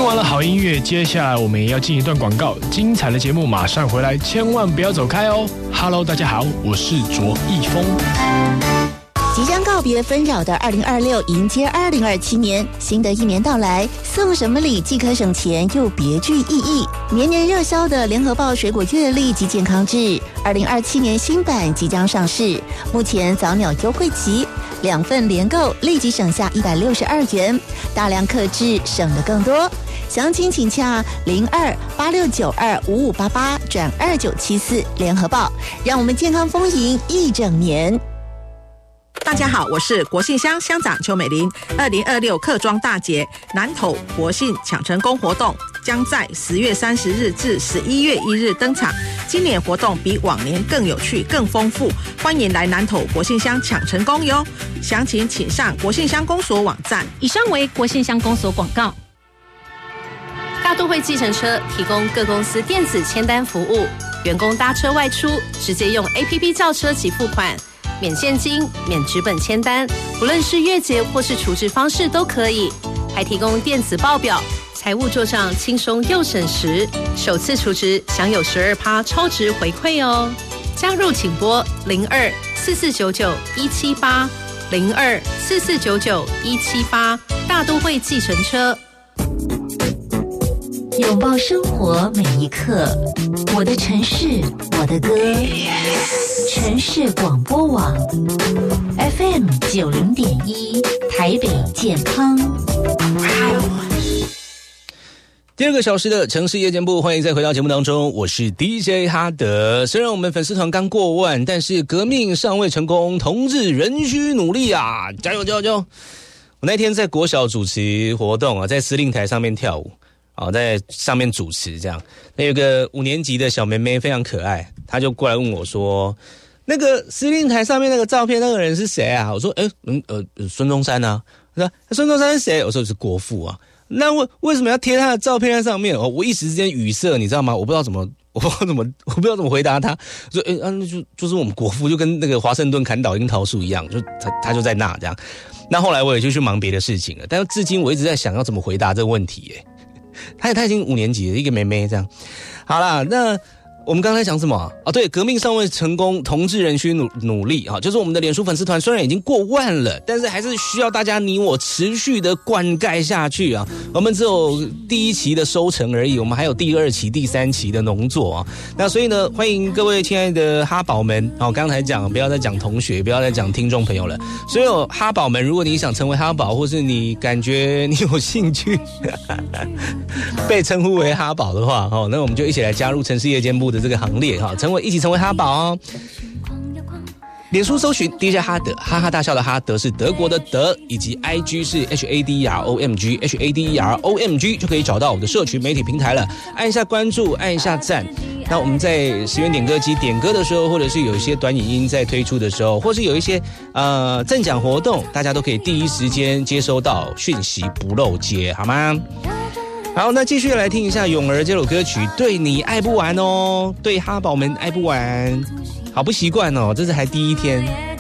完了好音乐，接下来我们也要进一段广告，精彩的节目马上回来，千万不要走开哦。Hello， 大家好，我是卓一峰。 即将告别纷扰的2026，迎接2027年，新的一年到来，送什么礼既可省钱又别具意义。年年热销的联合报水果月历及健康志，2027年新版即将上市，目前早鸟优惠期，2份连购立即省下162元，大量客制省得更多。详情请洽0286925588转2974联合报，让我们健康丰盈一整年。 大家好，我是国信乡乡长邱美玲。2026客庄大节南投国信抢成功活动将在10月30日至11月1日登场。今年活动比往年更有趣、更丰富，欢迎来南投国信乡抢成功哟！详情请上国信乡公所网站。 以上为国信乡公所广告。大都会计程车提供各公司电子签单服务，员工搭车外出直接用 APP 叫车及付款。免现金、免纸本签单，不论是月结或是储值方式都可以，还提供电子报表，财务做账轻松又省时，首次储值享有12%超值回馈哦。加入请拨02-4499-178 02-4499-178，大都会计程车。 拥抱生活每一刻，我的城市，我的歌。城市广播网 FM 90.1，台北健康。 第2个小时的城市夜间部，欢迎再回到节目当中，我是 DJ 哈德。虽然我们粉丝团刚过万，但是革命尚未成功，同志仍需努力啊！加油加油加油！我那天在国小主持活动啊，在司令台上面跳舞啊，在上面主持这样。那有个5年级的小妹妹非常可爱，她就过来问我说：“那个司令台上面那个照片那个人是谁啊？”我说：“孙中山啊。”她说：“孙中山是谁？”我说：“是国父啊。”那为什么要贴他的照片在上面？我一时之间语塞，你知道吗？我不知道怎么回答他。说就是我们国父，就跟那个华盛顿砍倒樱桃树一样，就他就在那这样。那后来我也就去忙别的事情了，但是至今我一直在想要怎么回答这个问题耶。他已经5年级了，一个妹妹这样。好啦，那我们刚才讲什么啊？对，革命尚未成功，同志仍需努力啊！就是我们的脸书粉丝团虽然已经过万了，但是还是需要大家你我持续的灌溉下去啊！我们只有第1期的收成而已，我们还有第2期、第3期的农作啊！那所以呢，欢迎各位亲爱的哈宝们啊！刚才讲不要再讲同学，不要再讲听众朋友了。所有哈宝们，如果你想成为哈宝，或是你感觉你有兴趣被称呼为哈宝的话，那我们就一起来加入城市夜间部的这个行列哈，一起成为哈宝哦。脸书搜寻 DJ 哈德，哈哈大笑的哈德是德国的德，以及 IG 是 HADROMG 就可以找到我的社群媒体平台了。按一下关注，按一下赞。那我们在10元点歌机点歌的时候，或者是有一些短影音在推出的时候，或是有一些赠奖活动，大家都可以第一时间接收到讯息，不漏接，好吗？好，那继续来听一下咏儿这首歌曲，对你爱不完哦，对哈宝们爱不完，好不习惯哦，这是还第1天。